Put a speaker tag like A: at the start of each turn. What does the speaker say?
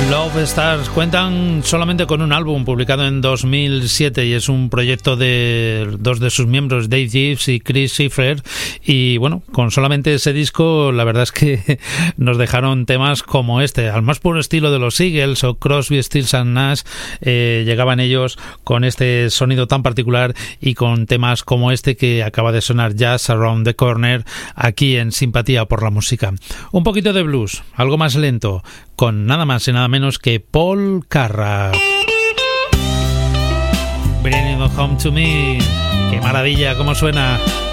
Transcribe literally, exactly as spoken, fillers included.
A: Love Stars cuentan solamente con un álbum publicado en dos mil siete y es un proyecto de dos de sus miembros, Dave Gibbs y Chris Schiffer, y bueno, con solamente ese disco la verdad es que nos dejaron temas como este, al más puro estilo de los Eagles o Crosby, Stills and Nash. Eh, llegaban ellos con este sonido tan particular y con temas como este que acaba de sonar, Jazz Around the Corner, aquí en Simpatía por la Música. Un poquito de blues, algo más lento, con nada más y nada menos que Paul Carrack. Bring it home to me. Qué maravilla, cómo suena.